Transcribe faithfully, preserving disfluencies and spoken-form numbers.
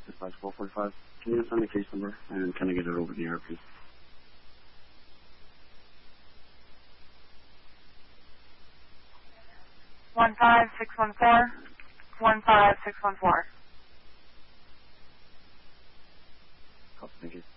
Dispatch four forty-five. Can you send the case number and can I get it over the air, please? One five six one four. One five six one four. Oh, thank you.